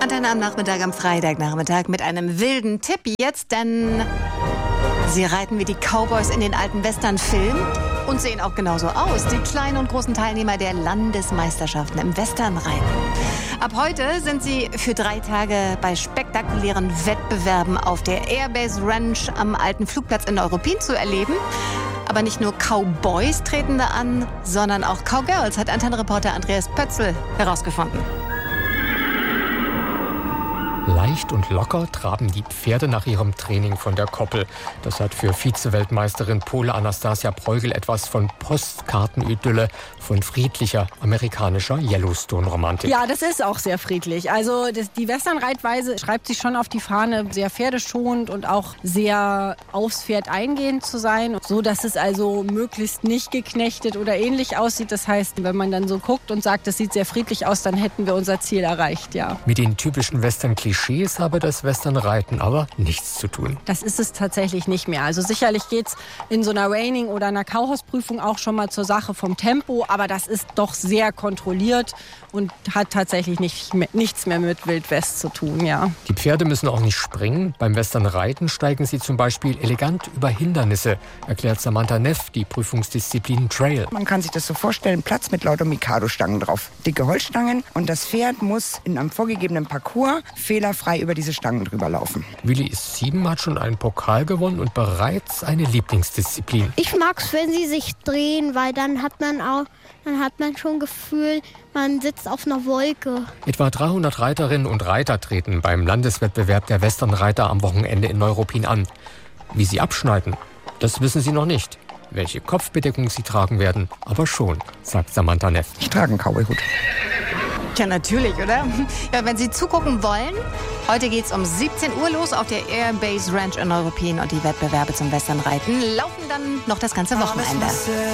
Antenne am Nachmittag, am Freitagnachmittag mit einem wilden Tipp jetzt, denn sie reiten wie die Cowboys in den alten Westernfilmen und sehen auch genauso aus, die kleinen und großen Teilnehmer der Landesmeisterschaften im Westernreiten. Ab heute sind sie für 3 Tage bei spektakulären Wettbewerben auf der Airbase Ranch am alten Flugplatz in Neuruppin zu erleben. Aber nicht nur Cowboys treten da an, sondern auch Cowgirls, hat Antenne-Reporter Andreas Pötzl herausgefunden. Leicht und locker traben die Pferde nach ihrem Training von der Koppel. Das hat für Vize-Weltmeisterin Pole Anastasia Preugel etwas von Postkartenidylle, von friedlicher amerikanischer Yellowstone-Romantik. Ja, das ist auch sehr friedlich. Also die Westernreitweise schreibt sich schon auf die Fahne, sehr pferdeschonend und auch sehr aufs Pferd eingehend zu sein, so dass es also möglichst nicht geknechtet oder ähnlich aussieht. Das heißt, wenn man dann so guckt und sagt, das sieht sehr friedlich aus, dann hätten wir unser Ziel erreicht, ja. Mit den typischen Western-Klischees habe das Westernreiten aber nichts zu tun. Das ist es tatsächlich nicht mehr. Also sicherlich geht es in so einer Reining- oder einer Kauhausprüfung auch schon mal zur Sache vom Tempo, aber das ist doch sehr kontrolliert und hat tatsächlich nichts mehr mit Wildwest zu tun, ja. Die Pferde müssen auch nicht springen. Beim Westernreiten steigen sie zum Beispiel elegant über Hindernisse, erklärt Samantha Neff, die Prüfungsdisziplin Trail. Man kann sich das so vorstellen, Platz mit lauter Mikado-Stangen drauf. Dicke Holzstangen und das Pferd muss in einem vorgegebenen Parcours fehlerfrei über diese Stangen drüber laufen. Willi ist 7, hat schon einen Pokal gewonnen und bereits eine Lieblingsdisziplin. Ich mag's, wenn sie sich drehen, weil dann hat man schon Gefühl, man sitzt auf einer Wolke. Etwa 300 Reiterinnen und Reiter treten beim Landeswettbewerb der Westernreiter am Wochenende in Neuruppin an. Wie sie abschneiden, das wissen sie noch nicht. Welche Kopfbedeckung sie tragen werden, aber schon, sagt Samantha Neff. Ich trage einen Cowboyhut. Ja, natürlich, oder? Ja, wenn Sie zugucken wollen, heute geht's um 17 Uhr los auf der Airbase Ranch in Neuruppin und die Wettbewerbe zum Westernreiten laufen dann noch das ganze Wochenende.